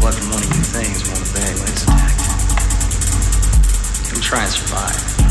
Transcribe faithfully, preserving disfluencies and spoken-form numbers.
blood from one of you things won't obey when it's attacked. You'll try and survive.